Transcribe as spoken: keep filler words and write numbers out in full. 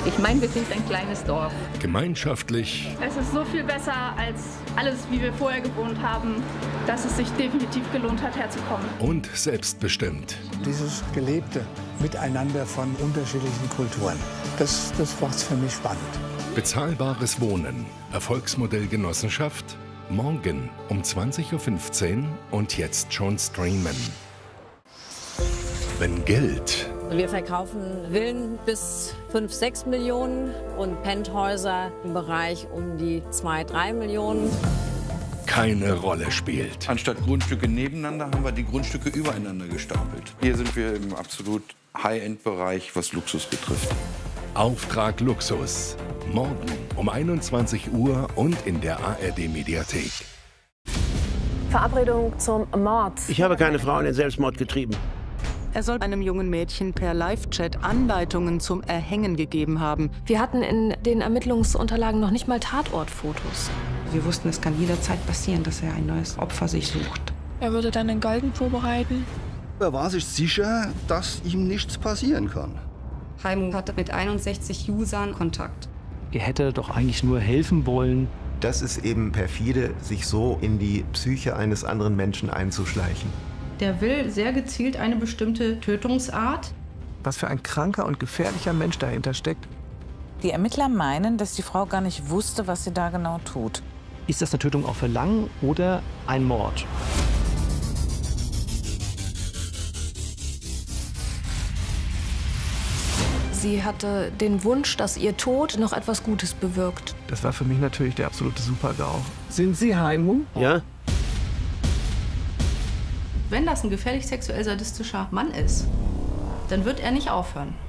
Ich meine, wir sind ein kleines Dorf. Gemeinschaftlich. Es ist so viel besser als alles, wie wir vorher gewohnt haben, dass es sich definitiv gelohnt hat, herzukommen. Und selbstbestimmt. Dieses gelebte Miteinander von unterschiedlichen Kulturen, das, das macht es für mich spannend. Bezahlbares Wohnen. Erfolgsmodell Genossenschaft. Morgen um zwanzig Uhr fünfzehn und jetzt schon streamen. Wenn Geld... Wir verkaufen Villen bis fünf, sechs Millionen und Penthäuser im Bereich um die zwei, drei Millionen. keine Rolle spielt. Anstatt Grundstücke nebeneinander haben wir die Grundstücke übereinander gestapelt. Hier sind wir im absolut High-End-Bereich, was Luxus betrifft. Auftrag Luxus. Morgen um einundzwanzig Uhr und in der A R D-Mediathek. Verabredung zum Mord. Ich habe keine Frau in den Selbstmord getrieben. Er soll einem jungen Mädchen per Live-Chat Anleitungen zum Erhängen gegeben haben. Wir hatten in den Ermittlungsunterlagen noch nicht mal Tatortfotos. Wir wussten, es kann jederzeit passieren, dass er ein neues Opfer sich sucht. Er würde dann einen Galgen vorbereiten. Er war sich sicher, dass ihm nichts passieren kann. Heimo hatte mit einundsechzig Usern Kontakt. Er hätte doch eigentlich nur helfen wollen. Das ist eben perfide, sich so in die Psyche eines anderen Menschen einzuschleichen. Der will sehr gezielt eine bestimmte Tötungsart. Was für ein kranker und gefährlicher Mensch dahinter steckt. Die Ermittler meinen, dass die Frau gar nicht wusste, was sie da genau tut. Ist das eine Tötung auf Verlangen oder ein Mord? Sie hatte den Wunsch, dass ihr Tod noch etwas Gutes bewirkt. Das war für mich natürlich der absolute Super-GAU. Sind Sie Heimo? Ja. Wenn das ein gefährlich sexuell sadistischer Mann ist, dann wird er nicht aufhören.